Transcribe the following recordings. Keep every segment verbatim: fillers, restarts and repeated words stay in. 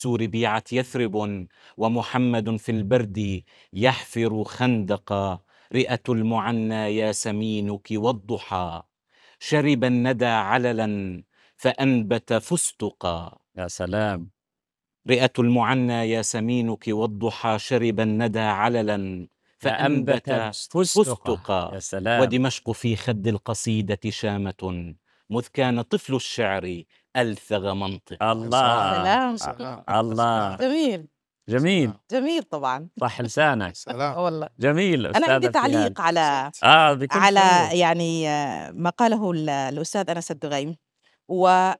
ربيعت يثرب ومحمد في البرد يحفر خندقا. رئة المعنى ياسمينك والضحى شرب الندى عللا فأنبت فستقا. يا سلام. رئة المعنى ياسمينك والضحى شرب الندى عللا فأنبت فستقا. يا سلام. ودمشق في خد القصيدة شامة مذ كان طفل الشعر ألثغ منطق. الله سلام. الله. جميل جميل جميل طبعا. صح لسانك. سلام والله. جميل. أنا عندي تعليق على آه بكل على سرور. يعني ما قاله الأستاذ أنس الدغيم، وهو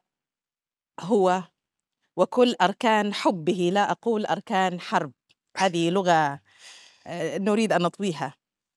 وكل أركان حبه، لا أقول أركان حرب، هذه لغة نريد أن نطويها.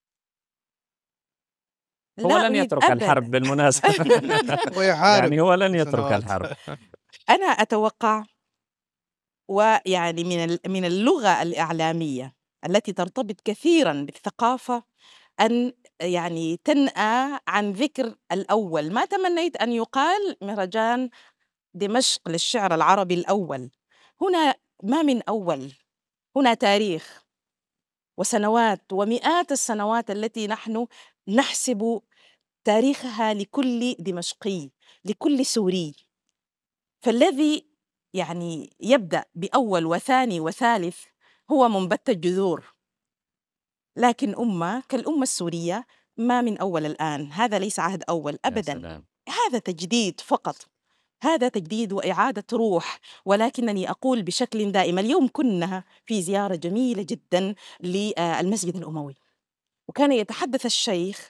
هو لن يترك أبداً. الحرب بالمناسبة. يعني هو لن يترك الحرب. أنا أتوقع، ويعني من من اللغة الإعلامية التي ترتبط كثيراً بالثقافة أن يعني تنأى عن ذكر الأول. ما تمنيت أن يقال مهرجان دمشق للشعر العربي الأول. هنا ما من أول، هنا تاريخ وسنوات ومئات السنوات التي نحن نحسب تاريخها لكل دمشقي، لكل سوري. فالذي يعني يبدأ بأول وثاني وثالث هو منبت الجذور، لكن أمة كالأمة السورية ما من أول الآن. هذا ليس عهد أول أبداً، هذا تجديد فقط، هذا تجديد وإعادة روح. ولكنني أقول بشكل دائم، اليوم كنا في زيارة جميلة جداً للمسجد الأموي، وكان يتحدث الشيخ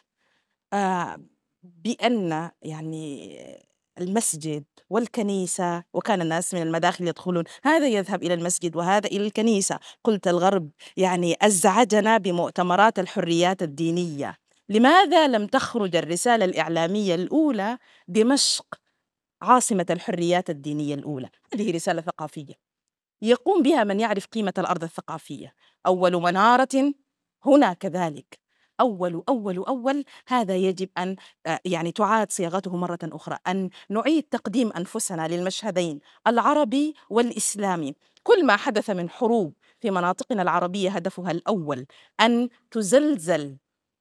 بأن يعني المسجد والكنيسة، وكان الناس من المداخل يدخلون، هذا يذهب إلى المسجد وهذا إلى الكنيسة. قلت الغرب يعني أزعجنا بمؤتمرات الحريات الدينية، لماذا لم تخرج الرسالة الإعلامية الأولى دمشق عاصمة الحريات الدينية الأولى؟ هذه رسالة ثقافية يقوم بها من يعرف قيمة الأرض الثقافية. أول منارة هنا كذلك، أول أول أول هذا يجب أن يعني تعاد صياغته مرة أخرى، أن نعيد تقديم أنفسنا للمشهدين العربي والإسلامي. كل ما حدث من حروب في مناطقنا العربية هدفها الأول أن تزلزل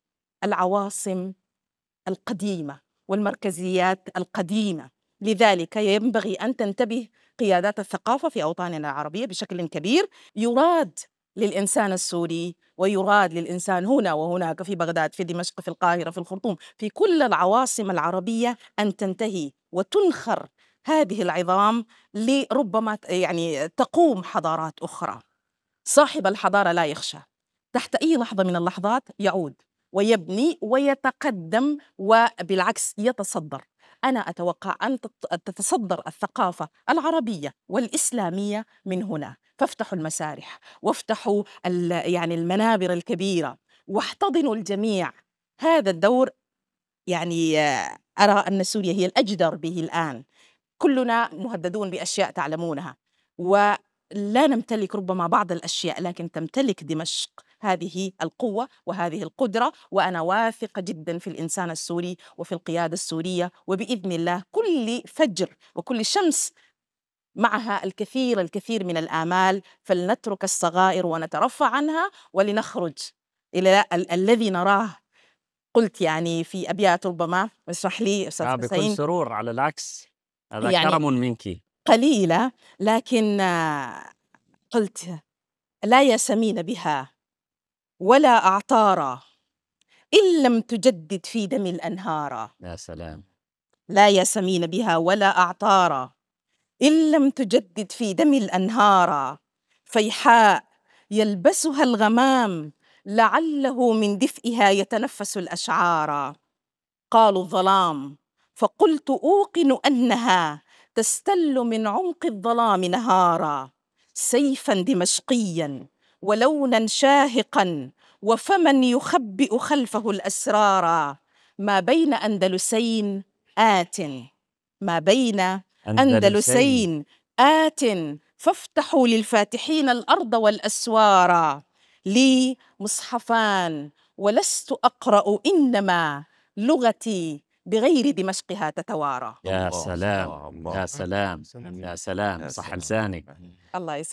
العواصم القديمة والمركزيات القديمة. لذلك ينبغي أن تنتبه قيادات الثقافة في أوطاننا العربية بشكل كبير. يراد للإنسان السوري ويراد للإنسان هنا وهناك، في بغداد، في دمشق، في القاهرة، في الخرطوم، في كل العواصم العربية، أن تنتهي وتنخر هذه العظام لربما يعني تقوم حضارات أخرى. صاحب الحضارة لا يخشى، تحت أي لحظة من اللحظات يعود ويبني ويتقدم، وبالعكس يتصدر. أنا أتوقع أن تتصدر الثقافة العربية والإسلامية من هنا. فافتحوا المسارح وافتحوا يعني المنابر الكبيرة واحتضنوا الجميع. هذا الدور يعني أرى أن سوريا هي الأجدر به الآن. كلنا مهددون بأشياء تعلمونها، ولا نمتلك ربما بعض الأشياء، لكن تمتلك دمشق هذه القوة وهذه القدرة. وأنا واثقة جدا في الإنسان السوري وفي القيادة السورية، وبإذن الله كل فجر وكل شمس معها الكثير الكثير من الآمال. فلنترك الصغائر ونترفع عنها ولنخرج إلى ال- الذي نراه. قلت يعني في أبيات ربما، اسمح لي أستاذ آه حسين. بكل سرور، على العكس هذا يعني كرم منك. قليلة، لكن قلت: لا ياسمين بها ولا أعطارا إن لم تجدد في دم الأنهارا. يا سلام. لا ياسمين بها ولا أعطارا إن لم تجدد في دم الأنهارا. فيحاء يلبسها الغمام لعله من دفئها يتنفس الأشعارا. قالوا الظلام فقلت أوقن أنها تستل من عمق الظلام نهارا. سيفا دمشقيا ولونا شاهقا وفما يخبئ خلفه الأسرارا. ما بين أندلسين آت، ما بين أندلسين آت فافتحوا للفاتحين الأرض والأسوارا. لي مصحفان ولست أقرأ إنما لغتي بغير دمشقها تتوارى. يا الله سلام الله الله يا سلام سلام. يا سلام يا صح سلام. لسانك. الله يسلمك.